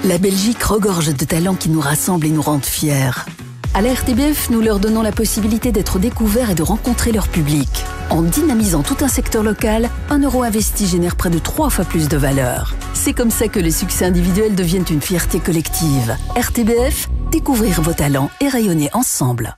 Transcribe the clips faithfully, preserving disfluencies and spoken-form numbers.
La Belgique regorge de talents qui nous rassemblent et nous rendent fiers. À la R T B F, nous leur donnons la possibilité d'être découverts et de rencontrer leur public. En dynamisant tout un secteur local, un euro investi génère près de trois fois plus de valeur. C'est comme ça que les succès individuels deviennent une fierté collective. R T B F, découvrir vos talents et rayonner ensemble.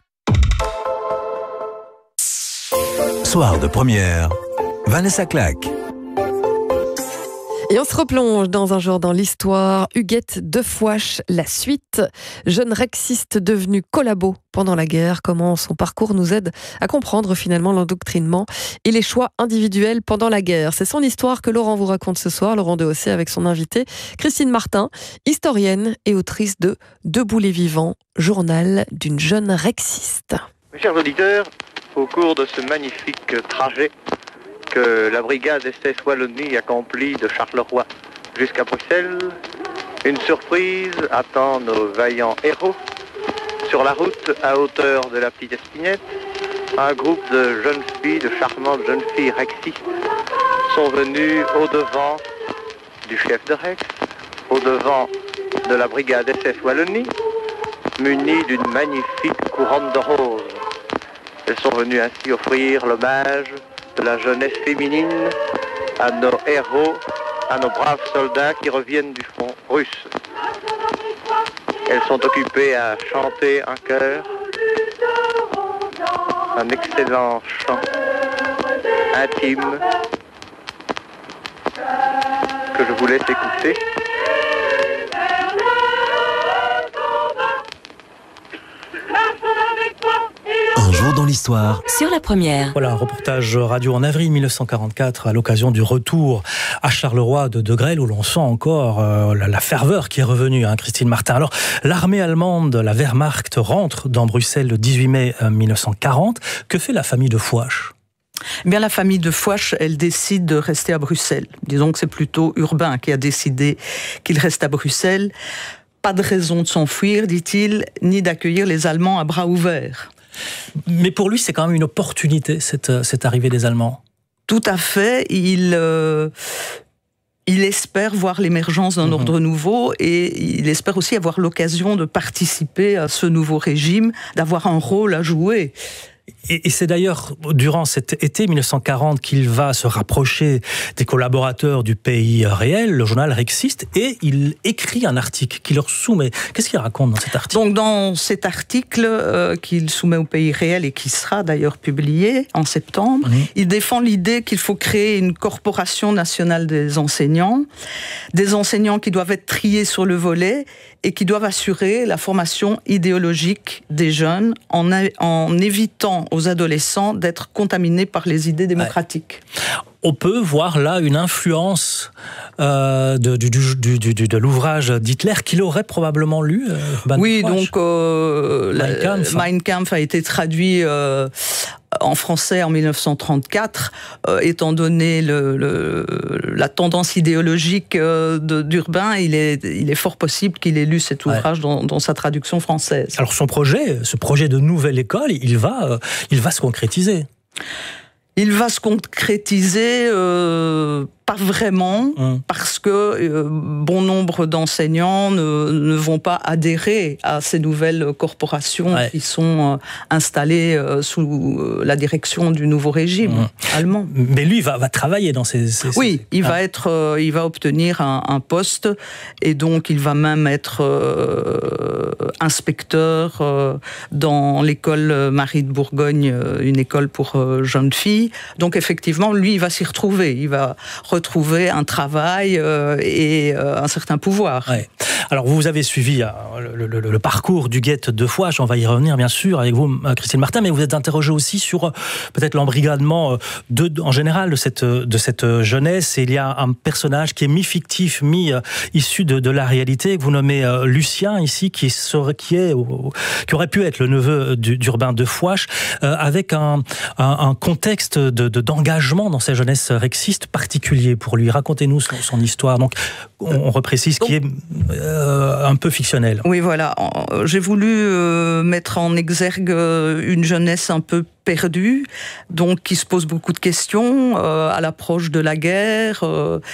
Soir de première, Vanessa Claque. Et on se replonge dans un jour dans l'histoire. Huguette de Fouache, la suite. Jeune rexiste devenu collabo pendant la guerre. Comment son parcours nous aide à comprendre finalement l'endoctrinement et les choix individuels pendant la guerre. C'est son histoire que Laurent vous raconte ce soir. Laurent Dehossé avec son invité Christine Martin, historienne et autrice de Debout les vivants, journal d'une jeune rexiste. Mes chers auditeurs, au cours de ce magnifique trajet que la brigade S S Wallonie accomplit de Charleroi jusqu'à Bruxelles, une surprise attend nos vaillants héros. Sur la route, à hauteur de la Petite Espinette, un groupe de jeunes filles, de charmantes jeunes filles rexistes, sont venues au-devant du chef de Rex, au-devant de la brigade S S Wallonie, munies d'une magnifique couronne de roses. Elles sont venues ainsi offrir l'hommage de la jeunesse féminine à nos héros, à nos braves soldats qui reviennent du front russe. Elles sont occupées à chanter un chœur, un excellent chant intime que je vous laisse écouter. Un jour dans l'histoire. Sur la première. Voilà, un reportage radio en avril mille neuf cent quarante-quatre à l'occasion du retour à Charleroi de De Grelle où l'on sent encore euh, la, la ferveur qui est revenue, hein, Christine Martin. Alors, l'armée allemande, la Wehrmacht, rentre dans Bruxelles le dix-huit mai mille neuf cent quarante. Que fait la famille de Fouache ? Eh bien, la famille de Fouache, elle décide de rester à Bruxelles. Disons que c'est plutôt Urbain qui a décidé qu'il reste à Bruxelles. Pas de raison de s'enfuir, dit-il, ni d'accueillir les Allemands à bras ouverts. Mais pour lui, c'est quand même une opportunité, cette, cette arrivée des Allemands. Tout à fait. Il, euh, il espère voir l'émergence d'un mmh. ordre nouveau et il espère aussi avoir l'occasion de participer à ce nouveau régime, d'avoir un rôle à jouer. Et c'est d'ailleurs durant cet été mille neuf cent quarante qu'il va se rapprocher des collaborateurs du Pays réel, le journal rexiste, et il écrit un article qu'il leur soumet. Qu'est-ce qu'il raconte dans cet article ? Donc dans cet article euh, qu'il soumet au Pays réel et qui sera d'ailleurs publié en septembre, mmh. il défend l'idée qu'il faut créer une corporation nationale des enseignants, des enseignants qui doivent être triés sur le volet et qui doivent assurer la formation idéologique des jeunes en, a, en évitant aux adolescents d'être contaminés par les idées démocratiques. Ouais. On peut voir là une influence euh, de, du, du, du, de l'ouvrage d'Hitler qu'il aurait probablement lu. Euh, Ban oui, Fouache. donc euh, Mein, Kampf. La, Mein Kampf a été traduit euh, en français en mille neuf cent trente-quatre, euh, étant donné le, le, la tendance idéologique euh, de, d'Urbain, il est, il est fort possible qu'il ait lu cet ouvrage ouais. dans, dans sa traduction française. Alors son projet, ce projet de nouvelle école, il va, euh, il va se concrétiser. Il va se concrétiser, euh, pas vraiment, mmh. parce que euh, bon nombre d'enseignants ne, ne vont pas adhérer à ces nouvelles corporations ouais. qui sont euh, installées euh, sous euh, la direction du nouveau régime mmh. allemand. Mais lui, il va, va travailler dans ces... ces oui, ces... il ah. va être, euh, il va obtenir un, un poste, et donc il va même être euh, inspecteur euh, dans l'école Marie de Bourgogne, une école pour euh, jeunes filles. Donc effectivement, lui, il va s'y retrouver. Il va retrouver un travail euh, et euh, un certain pouvoir. Ouais. Alors, vous avez suivi euh, le, le, le parcours d'Huguette de Fouache. On va y revenir, bien sûr, avec vous, Christine Martin, mais vous êtes interrogée aussi sur euh, peut-être l'embrigadement de, de, en général de cette, de cette jeunesse. Et il y a un personnage qui est mi-fictif, mi-issu de, de la réalité, que vous nommez euh, Lucien, ici, qui, serait, qui, est, ou, qui aurait pu être le neveu d'Urbain de Fouache, euh, avec un, un, un contexte de, de, d'engagement dans sa jeunesse rexiste particulier pour lui. Racontez-nous son, son histoire. Donc, on, on reprécise qui est euh, un peu fictionnel. Oui, voilà. J'ai voulu euh, mettre en exergue une jeunesse un peu perdue, donc qui se pose beaucoup de questions euh, à l'approche de la guerre, euh,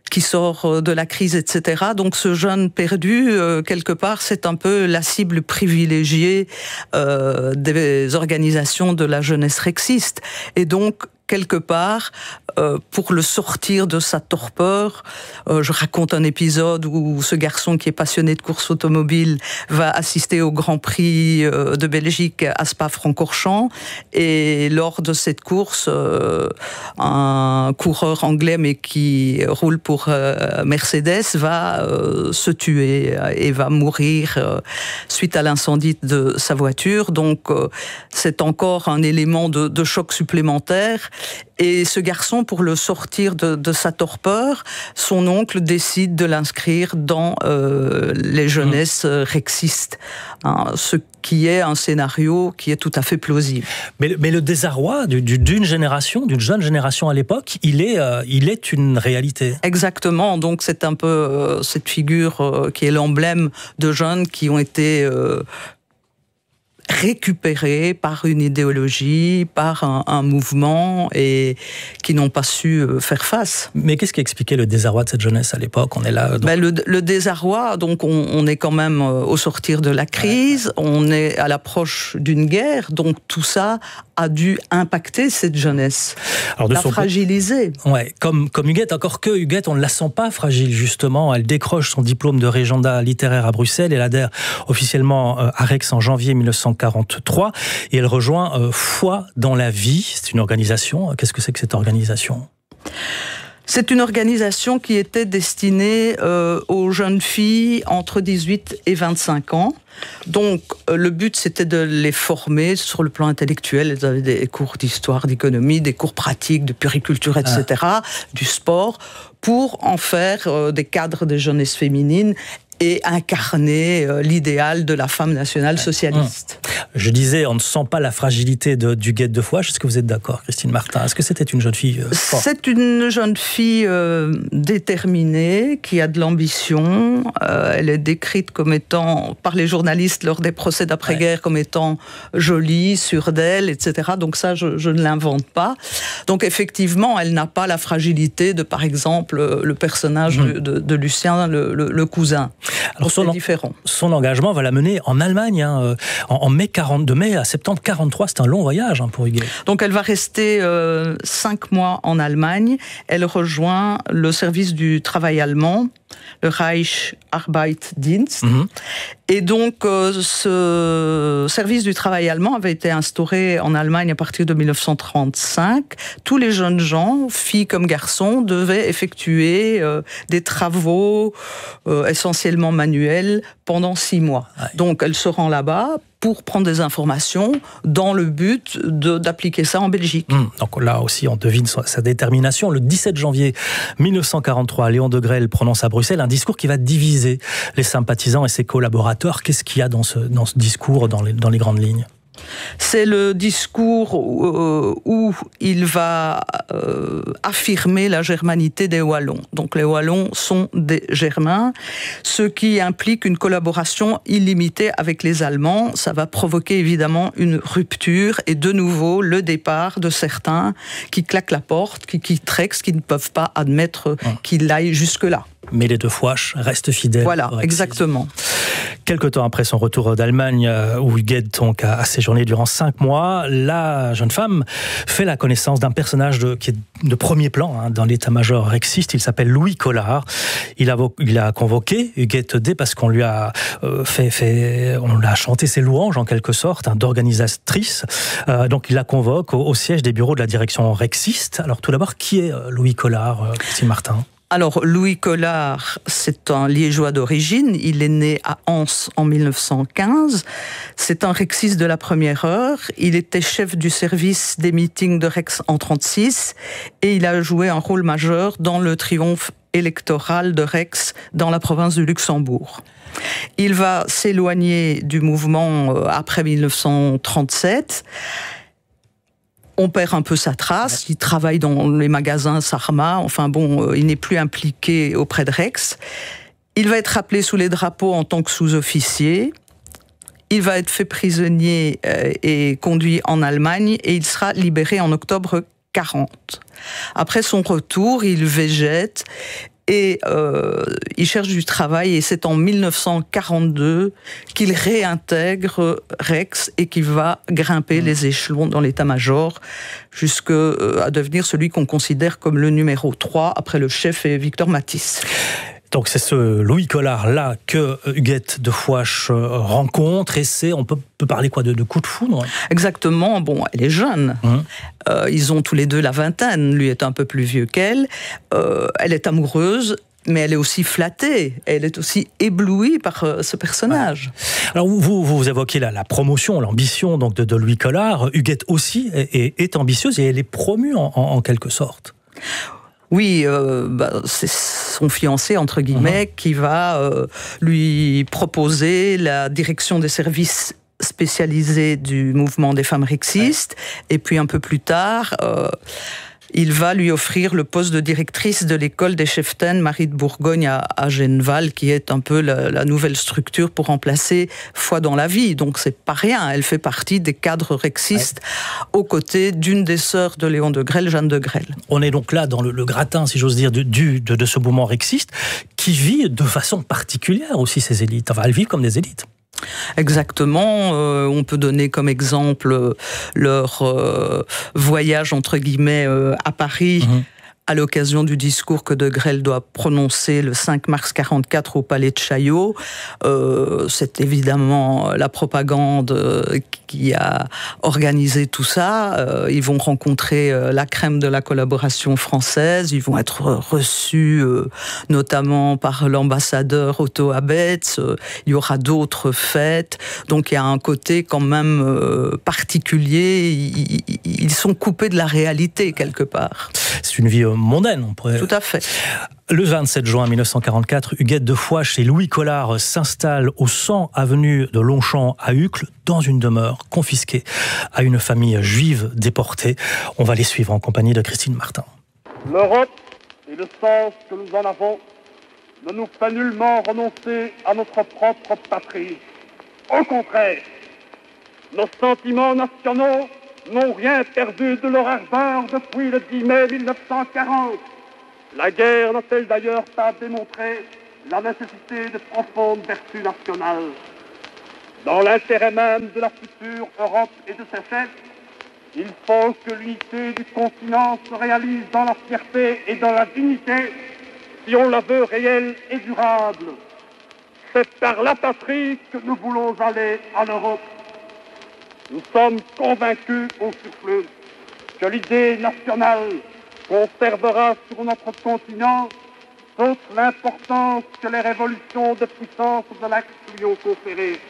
qui sort de la crise, et cetera. Donc ce jeune perdu, euh, quelque part, c'est un peu la cible privilégiée euh, des organisations de la jeunesse rexiste. Et donc, quelque part, euh, pour le sortir de sa torpeur, euh, je raconte un épisode où ce garçon qui est passionné de course automobile va assister au Grand Prix euh, de Belgique à Spa-Francorchamps, et lors de cette course, euh, un coureur anglais mais qui roule pour euh, Mercedes va euh, se tuer et va mourir euh, suite à l'incendie de sa voiture. Donc euh, c'est encore un élément de, de choc supplémentaire. Et ce garçon, pour le sortir de, de sa torpeur, son oncle décide de l'inscrire dans euh, les jeunesses rexistes, hein, ce qui est un scénario qui est tout à fait plausible. Mais, mais le désarroi du, du, d'une génération, d'une jeune génération à l'époque, il est, euh, il est une réalité. Exactement, donc c'est un peu euh, cette figure euh, qui est l'emblème de jeunes qui ont été... Euh, récupérés par une idéologie, par un, un mouvement, et qui n'ont pas su faire face. Mais qu'est-ce qui expliquait le désarroi de cette jeunesse à l'époque? On est là. Donc... Ben le, le désarroi, donc on, on est quand même au sortir de la crise, ouais. On est à l'approche d'une guerre, donc tout ça a dû impacter cette jeunesse, alors de la son... fragiliser. Ouais, comme, comme Huguette, encore que Huguette, on ne la sent pas fragile, justement. Elle décroche son diplôme de régenda littéraire à Bruxelles. Elle adhère officiellement à Rex en janvier mille neuf cent quarante-trois et elle rejoint euh, Foi dans la vie. C'est une organisation. Qu'est-ce que c'est que cette organisation ? C'est une organisation qui était destinée euh, aux jeunes filles entre dix-huit et vingt-cinq ans. Donc, euh, le but, c'était de les former sur le plan intellectuel. Elles avaient des cours d'histoire, d'économie, des cours pratiques, de puriculture, et cetera, ah. du sport, pour en faire euh, des cadres de jeunesse féminine et incarner euh, l'idéal de la femme nationale socialiste. Je disais, on ne sent pas la fragilité de, du Huguette de Fouache. Est-ce que vous êtes d'accord, Christine Martin? Est-ce que c'était une jeune fille euh, forte? C'est une jeune fille euh, déterminée, qui a de l'ambition. Euh, elle est décrite comme étant, par les journalistes lors des procès d'après-guerre, ouais. comme étant jolie, sûre d'elle, et cetera. Donc ça, je, je ne l'invente pas. Donc effectivement, elle n'a pas la fragilité de, par exemple, le personnage mmh. de, de, de Lucien, le, le, le cousin. Alors son, différent. son engagement va la mener en Allemagne, hein, en, en mai quarante, de mai à septembre quarante-trois. C'est un long voyage hein, pour Huguette. Donc elle va rester euh, cinq mois en Allemagne. Elle rejoint le service du travail allemand, le Reich Arbeitsdienst. Mm-hmm. Et donc euh, ce service du travail allemand avait été instauré en Allemagne à partir de mille neuf cent trente-cinq. Tous les jeunes gens, filles comme garçons, devaient effectuer euh, des travaux euh, essentiellement manuels pendant six mois. Ouais. Donc elle se rend là-bas pour prendre des informations dans le but de, d'appliquer ça en Belgique. Mmh, donc là aussi, on devine sa, sa détermination. Le dix-sept janvier mille neuf cent quarante-trois, Léon Degrelle prononce à Bruxelles un discours qui va diviser les sympathisants et ses collaborateurs. Qu'est-ce qu'il y a dans ce, dans ce discours, dans les, dans les grandes lignes ? C'est le discours où, où il va euh, affirmer la germanité des Wallons. Donc les Wallons sont des Germains, ce qui implique une collaboration illimitée avec les Allemands. Ça va provoquer évidemment une rupture et de nouveau le départ de certains qui claquent la porte, qui quittent Rex, qui ne peuvent pas admettre mmh. qu'il aille jusque-là. Mais les deux Fouache restent fidèles. Voilà, exactement. Quelque temps après son retour d'Allemagne, où Huguette donc a séjourné durant cinq mois, la jeune femme fait la connaissance d'un personnage de, qui est de premier plan hein, dans l'état-major rexiste. Il s'appelle Louis Collard. Il a, il a convoqué Huguette D parce qu'on lui a euh, fait, fait, on l'a chanté ses louanges en quelque sorte, hein, d'organisatrice. Euh, donc il la convoque au, au siège des bureaux de la direction rexiste. Alors tout d'abord, qui est Louis Collard, euh, Christine Martin ? Alors, Louis Collard, c'est un liégeois d'origine. Il est né à Anse en mille neuf cent quinze. C'est un rexiste de la première heure. Il était chef du service des meetings de Rex en trente-six et il a joué un rôle majeur dans le triomphe électoral de Rex dans la province du Luxembourg. Il va s'éloigner du mouvement après mille neuf cent trente-sept. On perd un peu sa trace, il travaille dans les magasins Sarma, enfin bon, euh, il n'est plus impliqué auprès de Rex. Il va être appelé sous les drapeaux en tant que sous-officier. Il va être fait prisonnier euh, et conduit en Allemagne et il sera libéré en octobre quarante. Après son retour, il végète Et euh, il cherche du travail et c'est en mille neuf cent quarante-deux qu'il réintègre Rex et qu'il va grimper mmh. les échelons dans l'état-major jusqu'à euh, devenir celui qu'on considère comme le numéro trois après le chef et Victor Matisse. Donc c'est ce Louis Collard-là que Huguette de Fouache rencontre et c'est, on peut, peut parler quoi de, de coup de foudre? Exactement, bon, elle est jeune. Mmh. Euh, ils ont tous les deux la vingtaine, lui est un peu plus vieux qu'elle. Euh, elle est amoureuse, mais elle est aussi flattée, elle est aussi éblouie par euh, ce personnage. Ouais. Alors vous, vous évoquez la, la promotion, l'ambition donc de, de Louis Collard. Huguette aussi est, est, est ambitieuse et elle est promue en, en, en quelque sorte. Oui, euh, bah, c'est son fiancé, entre guillemets, mmh. qui va euh, lui proposer la direction des services spécialisés du mouvement des femmes rexistes. Ouais. Et puis un peu plus tard, euh, il va lui offrir le poste de directrice de l'école des cheftaines Marie de Bourgogne à, à Genneval, qui est un peu la, la nouvelle structure pour remplacer Foi dans la vie. Donc c'est pas rien, elle fait partie des cadres rexistes ouais. aux côtés d'une des sœurs de Léon de Grelle, Jeanne de Grelle. On est donc là dans le, le gratin, si j'ose dire, de, du, de, de ce mouvement rexiste, qui vit de façon particulière aussi ces élites. Enfin, elles vivent comme des élites. Exactement, euh, on peut donner comme exemple leur euh, voyage entre guillemets euh, à Paris mmh. à l'occasion du discours que de Grelle doit prononcer le cinq mars quarante-quatre au palais de Chaillot. Euh, c'est évidemment la propagande qui a organisé tout ça. Euh, ils vont rencontrer euh, la crème de la collaboration française, ils vont être reçus euh, notamment par l'ambassadeur Otto Abetz, euh, il y aura d'autres fêtes, donc il y a un côté quand même euh, particulier, ils, ils sont coupés de la réalité quelque part. C'est une vie mondaine, on pourrait... Tout à fait. Le vingt-sept juin mille neuf cent quarante-quatre, Huguette de Fouache et Louis Collard s'installent au cent avenue de Longchamp à Uccle, dans une demeure confisquée à une famille juive déportée. On va les suivre en compagnie de Christine Martin. L'Europe et le sens que nous en avons ne nous fait nullement renoncer à notre propre patrie. Au contraire, nos sentiments nationaux n'ont rien perdu de leur ardeur depuis le dix mai mille neuf cent quarante. La guerre n'a-t-elle d'ailleurs pas démontré la nécessité de profondes vertus nationales? Dans l'intérêt même de la future Europe et de ses chefs, il faut que l'unité du continent se réalise dans la fierté et dans la dignité, si on la veut réelle et durable. C'est par la patrie que nous voulons aller à l'Europe. Nous sommes convaincus au surplus que l'idée nationale conservera sur notre continent toute l'importance que les révolutions de puissance de l'Axe lui ont conférée.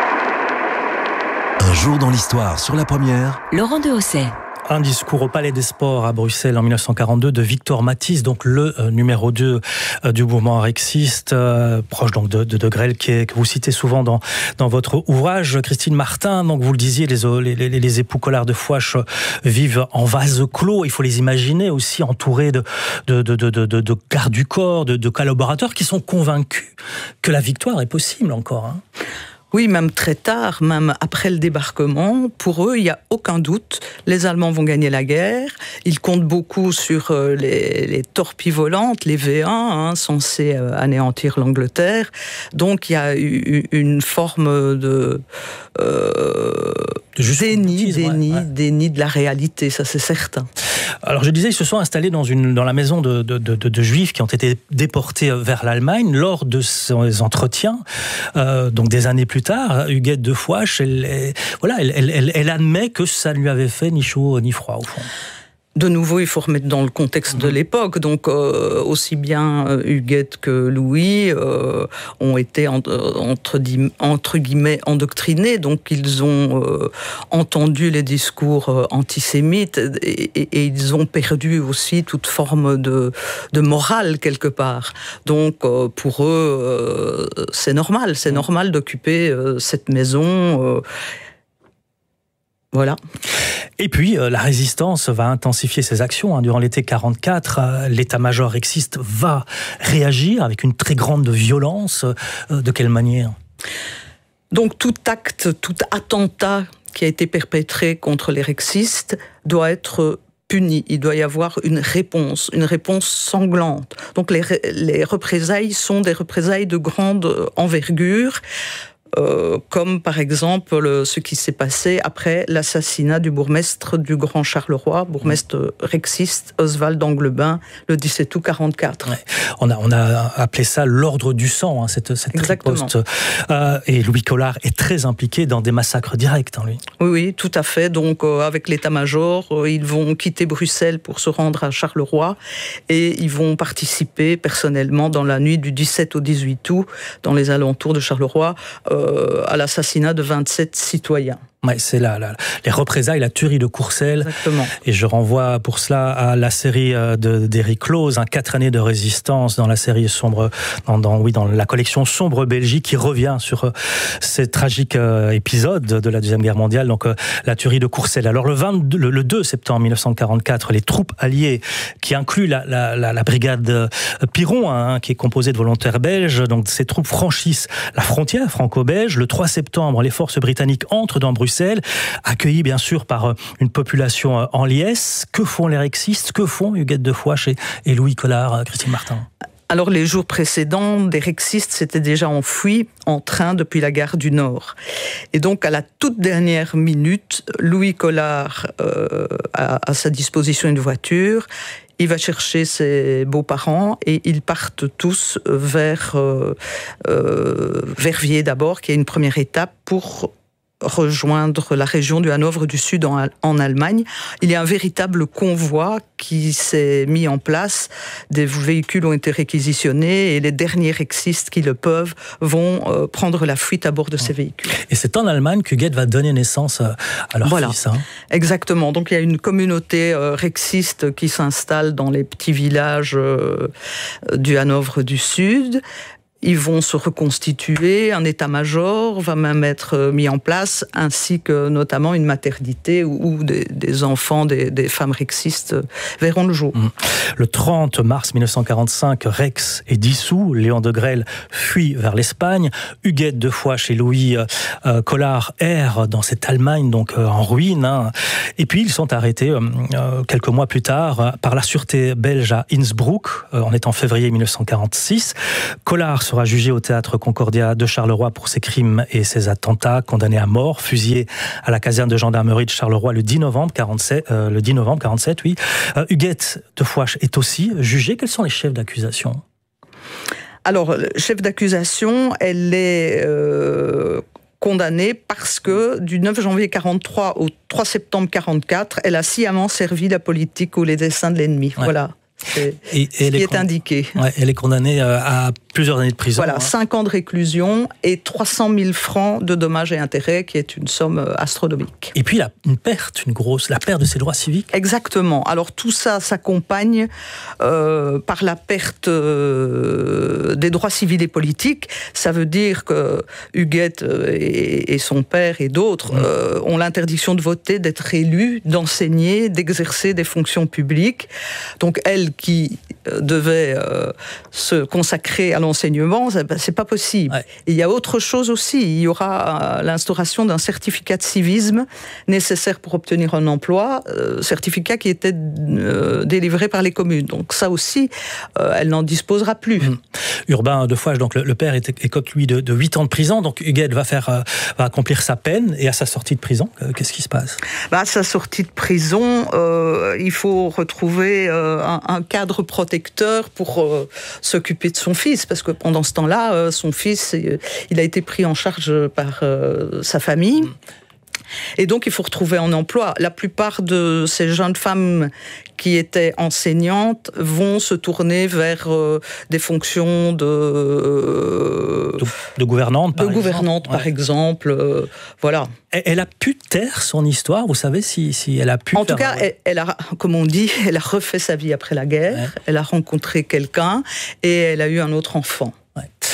Un jour dans l'histoire, sur la première, Laurent Dehosset. Un discours au Palais des Sports à Bruxelles en mille neuf cent quarante-deux de Victor Matisse, donc le euh, numéro deux euh, du mouvement rexiste, euh, proche donc de, de, de Grelle, qui est, que vous citez souvent dans, dans votre ouvrage. Christine Martin, donc vous le disiez, les, les, les époux Collard de Fouache vivent en vase clos. Il faut les imaginer aussi entourés de, de, de, de, de, de gardes du corps, de, de collaborateurs qui sont convaincus que la victoire est possible encore. Hein. Oui, même très tard, même après le débarquement, pour eux, il n'y a aucun doute, les Allemands vont gagner la guerre. Ils comptent beaucoup sur les, les torpilles volantes, les V un, hein, censés anéantir l'Angleterre. Donc il y a eu une forme de euh, déni, déni, ouais, ouais. déni de la réalité, ça c'est certain. Alors je disais, ils se sont installés dans, une, dans la maison de, de, de, de Juifs qui ont été déportés vers l'Allemagne lors de ces entretiens, euh, donc des années plus tard. Huguette de Fouache, elle, elle, voilà, elle, elle, elle admet que ça ne lui avait fait ni chaud ni froid au fond. De nouveau, il faut remettre dans le contexte de l'époque. Donc, euh, aussi bien euh, Huguette que Louis euh, ont été en, euh, entre, entre guillemets endoctrinés. Donc, ils ont euh, entendu les discours euh, antisémites et, et, et ils ont perdu aussi toute forme de, de morale quelque part. Donc, euh, pour eux, euh, c'est normal. C'est normal d'occuper euh, cette maison. Euh, Voilà. Et puis, euh, la résistance va intensifier ses actions. Hein. Durant l'été quarante-quatre, euh, l'état-major rexiste va réagir avec une très grande violence. Euh, de quelle manière ? Donc, tout acte, tout attentat qui a été perpétré contre les rexistes doit être puni, il doit y avoir une réponse, une réponse sanglante. Donc les, les représailles sont des représailles de grande envergure, euh, comme par exemple le, ce qui s'est passé après l'assassinat du bourgmestre du Grand Charleroi, bourgmestre rexiste Oswald Danglebin, le dix-sept août quarante-quatre. Ouais. On, a, on a appelé ça l'ordre du sang, hein, cette, cette riposte. Euh, et Louis Collard est très impliqué dans des massacres directs, hein, lui. Oui, oui, tout à fait. Donc, euh, avec l'état-major, euh, ils vont quitter Bruxelles pour se rendre à Charleroi et ils vont participer personnellement dans la nuit du dix-sept au dix-huit août, dans les alentours de Charleroi, euh, à l'assassinat de vingt-sept citoyens. Ouais, c'est là, là, les représailles, la tuerie de Courcelles. Exactement. Et je renvoie pour cela à la série de, d'Éric Close, hein, quatre années de résistance, dans la série sombre, dans, dans, oui, dans la collection Sombre Belgique, qui revient sur euh, ces tragiques euh, épisodes de la Deuxième Guerre mondiale, donc euh, la tuerie de Courcelles. Alors le, vingt-deux, le, le deux septembre mille neuf cent quarante-quatre, les troupes alliées, qui incluent la, la, la, la brigade Piron, hein, qui est composée de volontaires belges, donc ces troupes franchissent la frontière franco-belge. Le trois septembre, les forces britanniques entrent dans Bruxelles, accueillis bien sûr par une population en liesse. Que font les rexistes? Que font Huguette de Fouache et, et Louis Collard, Christine Martin? Alors, les jours précédents, des rexistes s'étaient déjà enfuis en train depuis la gare du Nord. Et donc, à la toute dernière minute, Louis Collard euh, a à sa disposition une voiture. Il va chercher ses beaux-parents et ils partent tous vers euh, euh, Verviers d'abord, qui est une première étape pour rejoindre la région du Hanovre du Sud en, en Allemagne. Il y a un véritable convoi qui s'est mis en place. Des véhicules ont été réquisitionnés et les derniers rexistes qui le peuvent vont euh, prendre la fuite à bord de ces véhicules. Et c'est en Allemagne qu'Huguette va donner naissance à leur voilà. fils. Hein. Exactement. Donc il y a une communauté euh, rexiste qui s'installe dans les petits villages euh, du Hanovre du Sud. Ils vont se reconstituer, un état-major va même être mis en place, ainsi que notamment une maternité où des, des enfants, des, des femmes rexistes verront le jour. Le trente mars mille neuf cent quarante-cinq, Rex est dissous, Léon de Grelle fuit vers l'Espagne, Huguette de Fouache et Louis euh, Collard errent dans cette Allemagne donc euh, en ruine, hein. Et puis ils sont arrêtés euh, quelques mois plus tard euh, par la sûreté belge à Innsbruck, euh, on est en février mille neuf cent quarante-six. Collard sera jugé au théâtre Concordia de Charleroi pour ses crimes et ses attentats, condamné à mort, fusillé à la caserne de gendarmerie de Charleroi le dix novembre quarante-sept, euh, le dix novembre quarante-sept, oui. Euh, Huguette de Fouache est aussi jugée. Quels sont les chefs d'accusation? Alors, le chef d'accusation, elle est euh, condamnée parce que du neuf janvier quarante-trois au trois septembre quarante-quatre, elle a sciemment servi la politique ou les desseins de l'ennemi. Ouais. Voilà. C'est et, et ce qui est, est indiqué. Ouais, elle est condamnée à plusieurs années de prison. Voilà, hein. cinq ans de réclusion et trois cent mille francs de dommages et intérêts, qui est une somme astronomique. Et puis, la, une perte, une grosse, la perte de ses droits civiques. Exactement. Alors, tout ça s'accompagne euh, par la perte euh, des droits civils et politiques. Ça veut dire que Huguette et, et son père et d'autres mmh. euh, ont l'interdiction de voter, d'être élus, d'enseigner, d'exercer des fonctions publiques. Donc, elle qui euh, devait euh, se consacrer à l'enseignement, c'est pas possible. Ouais. Et il y a autre chose aussi. Il y aura euh, l'instauration d'un certificat de civisme nécessaire pour obtenir un emploi, euh, certificat qui était euh, délivré par les communes. Donc ça aussi, euh, elle n'en disposera plus. Mmh. Urbain de Fouache, donc le, le père était écope lui de, de huit ans de prison. Donc Huguette va faire, euh, va accomplir sa peine. Et à sa sortie de prison, euh, qu'est-ce qui se passe? Bah, à sa sortie de prison, euh, il faut retrouver euh, un, un cadre protecteur pour euh, s'occuper de son fils, parce que pendant ce temps-là, euh, son fils, il a été pris en charge par euh, sa famille. Et donc, il faut retrouver un emploi. La plupart de ces jeunes femmes qui étaient enseignantes vont se tourner vers euh, des fonctions de... Euh, de, de gouvernante, par de exemple. gouvernante, par ouais. exemple. Euh, voilà. Elle a pu taire son histoire, vous savez, si, si elle a pu... En faire... tout cas, elle, elle a, comme on dit, elle a refait sa vie après la guerre. Ouais. Elle a rencontré quelqu'un et elle a eu un autre enfant. Ouais.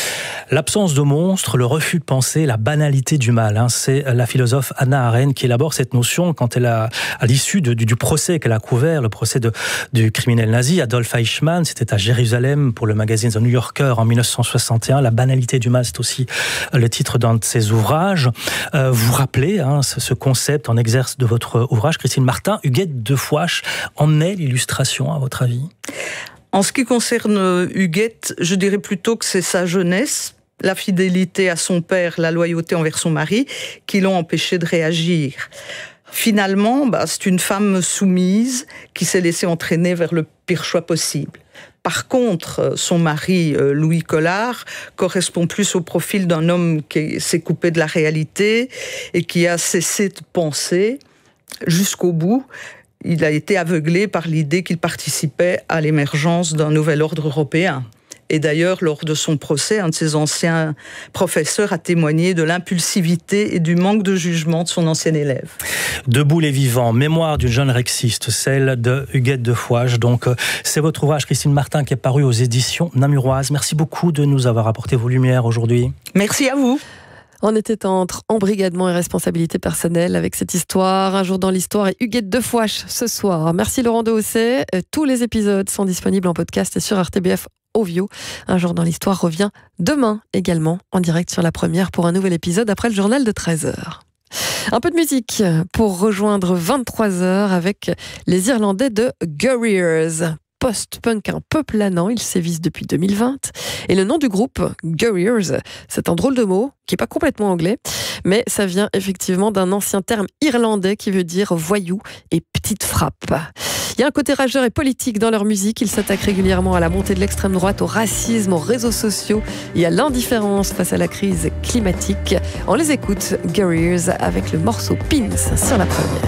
L'absence de monstre, le refus de penser, la banalité du mal. Hein. C'est la philosophe Hannah Arendt qui élabore cette notion quand elle a, à l'issue de, du, du procès qu'elle a couvert, le procès de, du criminel nazi Adolf Eichmann, c'était à Jérusalem pour le magazine The New Yorker en mille neuf cent soixante et un. La banalité du mal, c'est aussi le titre d'un de ses ouvrages. Euh, vous rappelez hein, ce, ce concept en exerce de votre ouvrage, Christine Martin. Huguette de Fouache en est l'illustration, à votre avis ? En ce qui concerne Huguette, je dirais plutôt que c'est sa jeunesse, la fidélité à son père, la loyauté envers son mari, qui l'ont empêché de réagir. Finalement, bah, c'est une femme soumise qui s'est laissée entraîner vers le pire choix possible. Par contre, son mari, Louis Collard, correspond plus au profil d'un homme qui s'est coupé de la réalité et qui a cessé de penser jusqu'au bout. Il a été aveuglé par l'idée qu'il participait à l'émergence d'un nouvel ordre européen. Et d'ailleurs, lors de son procès, un de ses anciens professeurs a témoigné de l'impulsivité et du manque de jugement de son ancien élève. Debout les vivants, mémoire d'une jeune rexiste, celle de Huguette de Fouache. Donc, c'est votre ouvrage, Christine Martin, qui est paru aux éditions Namuroise. Merci beaucoup de nous avoir apporté vos lumières aujourd'hui. Merci à vous. On était entre embrigadement et responsabilité personnelle avec cette histoire. Un jour dans l'histoire et Huguette de Fouache ce soir. Merci Laurent Dehaussé. Tous les épisodes sont disponibles en podcast et sur R T B F Ovio. Un jour dans l'histoire revient demain également en direct sur La Première pour un nouvel épisode après le journal de treize heures. Un peu de musique pour rejoindre vingt-trois heures avec les Irlandais de Gurriers. Post-punk un peu planant, ils sévissent depuis deux mille vingt. Et le nom du groupe, Gurriers, c'est un drôle de mot qui n'est pas complètement anglais, mais ça vient effectivement d'un ancien terme irlandais qui veut dire voyou et petite frappe. Il y a un côté rageur et politique dans leur musique, ils s'attaquent régulièrement à la montée de l'extrême droite, au racisme, aux réseaux sociaux et à l'indifférence face à la crise climatique. On les écoute, Gurriers, avec le morceau Pins sur La Première.